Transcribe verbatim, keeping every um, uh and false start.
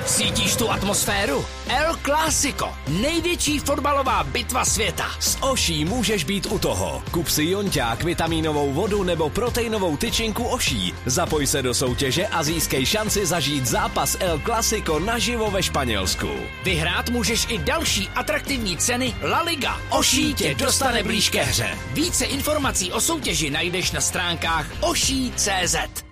Cítíš tu atmosféru? El Clásico, největší fotbalová bitva světa. S Oší můžeš být u toho. Kup si jonťák, vitamínovou vodu nebo proteinovou tyčinku Oší. Zapoj se do soutěže a získej šanci zažít zápas El Clásico naživo ve Španělsku. Vyhrát můžeš i další atraktivní ceny La Liga. Oší tě dostane blíž ke hře. Více informací o soutěži najdeš na stránkách oší tečka cé zet.